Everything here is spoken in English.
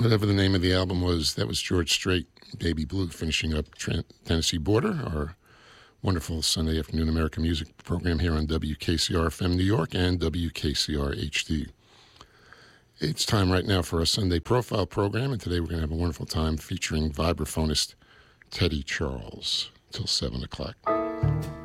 Whatever the name of the album was, that was George Strait, Baby Blue, finishing up Tennessee Border, our wonderful Sunday afternoon American music program here on WKCR FM New York and WKCR HD. It's time right now for our Sunday Profile program, and today we're going to have a wonderful time featuring vibraphonist Teddy Charles till 7 o'clock.